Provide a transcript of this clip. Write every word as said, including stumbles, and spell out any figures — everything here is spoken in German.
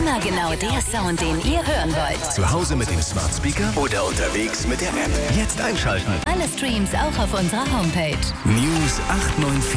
Immer genau der Sound, den ihr hören wollt. Zu Hause mit dem Smart Speaker oder unterwegs mit der App. Jetzt einschalten. Alle Streams auch auf unserer Homepage. News acht neun vier.